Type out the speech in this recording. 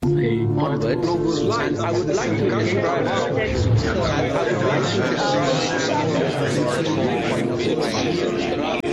onwards, and I would like to describe I would like to describe the point of view.